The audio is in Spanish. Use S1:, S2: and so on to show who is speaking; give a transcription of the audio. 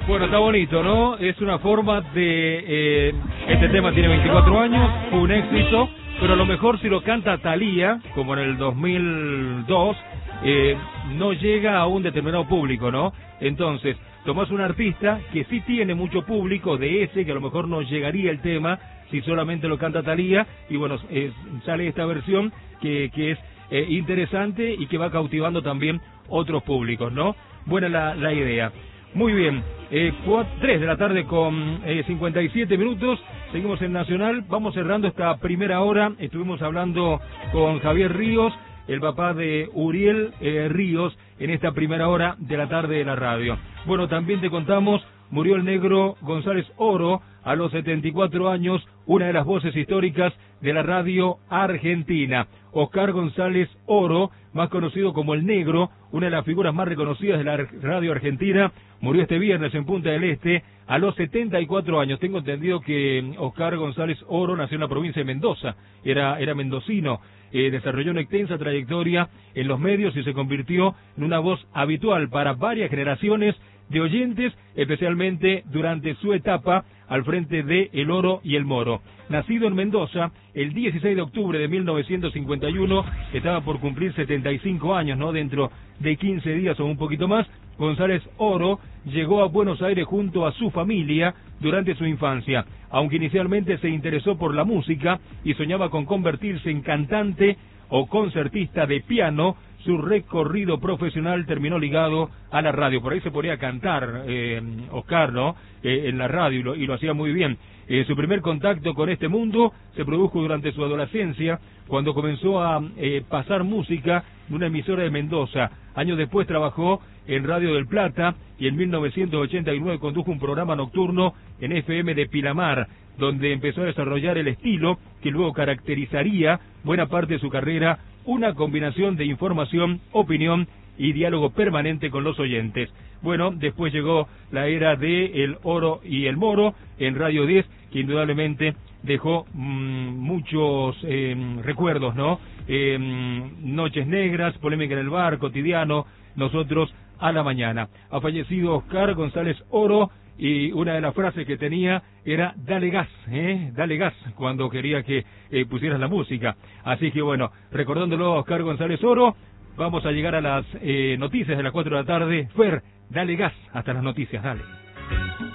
S1: Bueno, está bonito, ¿no? Es una forma de... este tema tiene 24 años, fue un éxito, pero a lo mejor si lo canta Thalía, como en el 2002, no llega a un determinado público, ¿no? Entonces, tomás un artista que sí tiene mucho público de ese, que a lo mejor no llegaría el tema si solamente lo canta Thalía, y bueno, sale esta versión que es interesante y que va cautivando también otros públicos, ¿no? Buena la idea. Muy bien, 3 de la tarde con 57 minutos, seguimos en Nacional, vamos cerrando esta primera hora, estuvimos hablando con Javier Ríos, el papá de Uriel Ríos, en esta primera hora de la tarde de la radio. Bueno, también te contamos, murió el negro González Oro a los 74 años, una de las voces históricas de la radio argentina. Oscar González Oro, más conocido como El Negro, una de las figuras más reconocidas de la radio argentina, murió este viernes en Punta del Este a los 74 años. Tengo entendido que Oscar González Oro nació en la provincia de Mendoza, era mendocino, desarrolló una extensa trayectoria en los medios y se convirtió en una voz habitual para varias generaciones de oyentes, especialmente durante su etapa al frente de El Oro y El Moro. Nacido en Mendoza el 16 de octubre de 1951, estaba por cumplir 75 años, ¿no? Dentro de 15 días o un poquito más, González Oro llegó a Buenos Aires junto a su familia durante su infancia. Aunque inicialmente se interesó por la música y soñaba con convertirse en cantante o concertista de piano, su recorrido profesional terminó ligado a la radio. Por ahí se ponía a cantar Oscar, ¿no? En la radio y lo hacía muy bien. Su primer contacto con este mundo se produjo durante su adolescencia, cuando comenzó a pasar música en una emisora de Mendoza. Años después trabajó en Radio del Plata y en 1989 condujo un programa nocturno en FM de Pinamar, donde empezó a desarrollar el estilo que luego caracterizaría buena parte de su carrera, una combinación de información, opinión y diálogo permanente con los oyentes. Bueno, después llegó la era de El Oro y El Moro en Radio 10, que indudablemente dejó muchos recuerdos, ¿no? Noches Negras, Polémica en el Bar, Cotidiano, Nosotros a la Mañana. Ha fallecido Oscar González Oro, y una de las frases que tenía era dale gas, dale gas, cuando quería que pusieras la música. Así que bueno, recordándolo a Oscar González Oro, vamos a llegar a las noticias de las 4 de la tarde. Fer, dale gas hasta las noticias, dale.